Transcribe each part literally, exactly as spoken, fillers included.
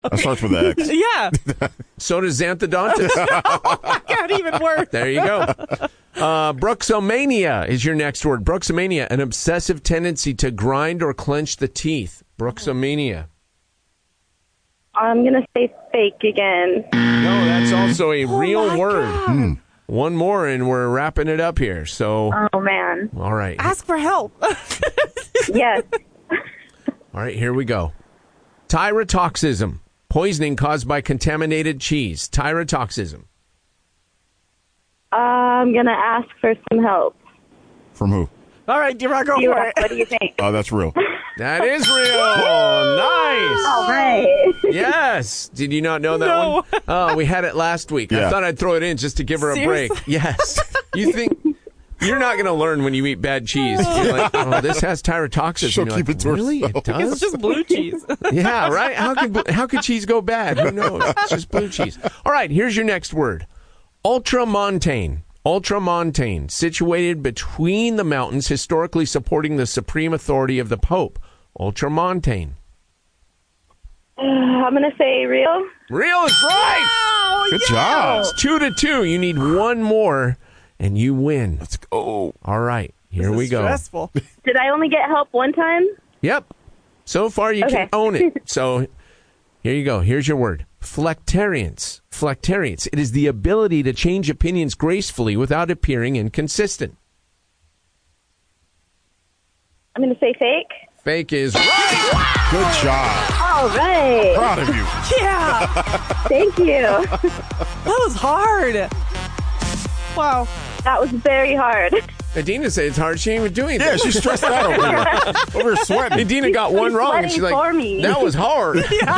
That starts with an X. Yeah. So does xanthodontis. Oh, my God, even worse. There you go. Uh, Bruxomania is your next word. Bruxomania, an obsessive tendency to grind or clench the teeth. Bruxomania. I'm going to say fake again. No, that's also a Oh real my word. God. One more, and we're wrapping it up here. So, Oh, man. all right. Ask for help. Yes. All right, here we go. Tyrotoxism, poisoning caused by contaminated cheese. Tyrotoxism. Uh, I'm going to ask for some help. From who? All right, do you want to go You, for it? what do you think? Oh, that's real. That is real. Nice. All right. Yes. Did you not know that No. one? Oh, we had it last week. I Yeah. thought I'd throw it in just to give her a Seriously? break. Yes. You think you're not going to learn when you eat bad cheese. You're like, oh, this has tyrotoxin. She'll You're keep like, it to really? It herself. does? It's just blue cheese. Yeah, right? How could how could cheese go bad? Who knows? It's just blue cheese. All right, here's your next word. Ultramontane. Ultramontane, situated between the mountains, historically supporting the supreme authority of the Pope. Ultramontane. Uh, I'm going to say real. Real is right. Oh, Good yeah. job. It's two to two. You need one more, and you win. Let's go. All right, here This we is go. Stressful. Did I only get help one time? Yep. So far, you Okay. can own it. So here you go. Here's your word. Flectariance. Flectariance. It is the ability to change opinions gracefully without appearing inconsistent. I'm going to say fake. Fake is right. Good job. All right. Proud of you. Yeah. Thank you. That was hard. Wow. That was very hard. Adina said it's hard. She ain't even doing Yeah, it. she's stressed out over here. Over here sweating. Adina got one She's wrong, and sweating she's like, for me. that was hard.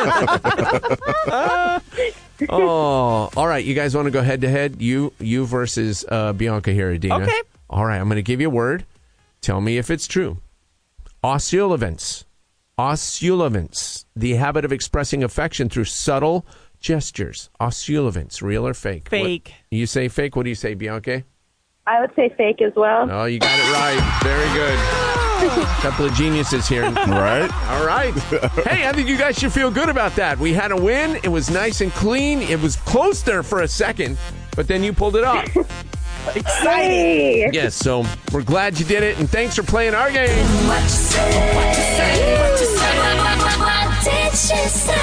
Oh, all right. You guys want to go head to head? You you versus uh, Bianca here, Adina. Okay. All right. I'm going to give you a word. Tell me if it's true. Osculivance. Osculivance. The habit of expressing affection through subtle gestures. Osculivance. Real or fake? Fake. What, you say fake. What do you say, Bianca? I would say fake as well. Oh, you got it right. Very good. Couple of geniuses here. Right? All right. Hey, I think you guys should feel good about that. We had a win. It was nice and clean. It was close there for a second, but then you pulled it off. Exciting. Yes, so we're glad you did it, and thanks for playing our game. What you say? What you say? What you say? What, what, what did she say?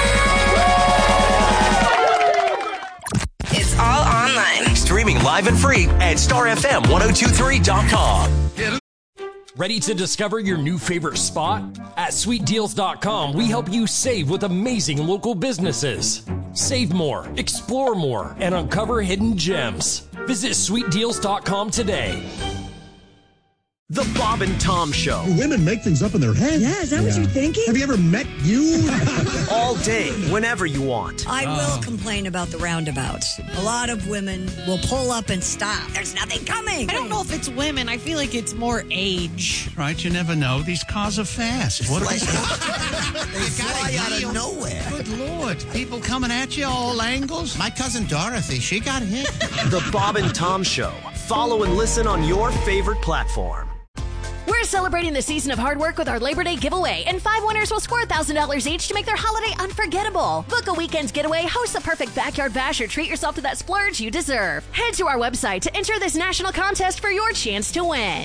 It's all online. Streaming live and free at star f m ten twenty-three dot com. Ready to discover your new favorite spot? At sweet deals dot com, we help you save with amazing local businesses. Save more, explore more, and uncover hidden gems. Visit sweet deals dot com today. The Bob and Tom Show. Women make things up in their head. Yeah, is that what you're thinking? Have you ever met you? All day, whenever you want. I will complain about the roundabouts. A lot of women will pull up and stop. There's nothing coming. I don't know if it's women. I feel like it's more age. Right, you never know. These cars are fast. What are these? They fly out of nowhere. Good Lord. People coming at you all angles. My cousin Dorothy, she got hit. The Bob and Tom Show. Follow and listen on your favorite platform. We're celebrating the season of hard work with our Labor Day giveaway, and five winners will score one thousand dollars each to make their holiday unforgettable. Book a weekend's getaway, host the perfect backyard bash, or treat yourself to that splurge you deserve. Head to our website to enter this national contest for your chance to win.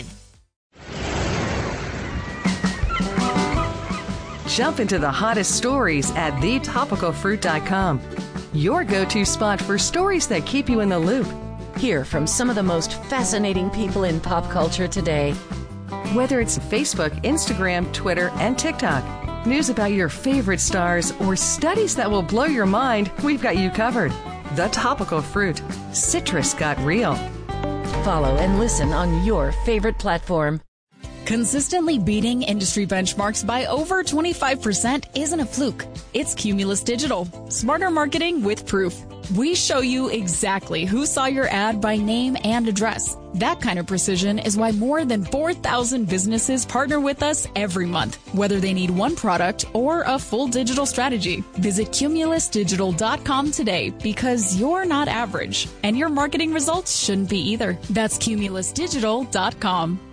Jump into the hottest stories at the topical fruit dot com. Your go-to spot for stories that keep you in the loop. Hear from some of the most fascinating people in pop culture today. Whether it's Facebook, Instagram, Twitter, and TikTok, news about your favorite stars, or studies that will blow your mind, we've got you covered. The Topical Fruit. Citrus got real. Follow and listen on your favorite platform. Consistently beating industry benchmarks by over twenty-five percent isn't a fluke. It's Cumulus Digital. Smarter marketing with proof. We show you exactly who saw your ad by name and address. That kind of precision is why more than four thousand businesses partner with us every month, whether they need one product or a full digital strategy. Visit cumulus digital dot com today, because you're not average, and your marketing results shouldn't be either. That's cumulus digital dot com.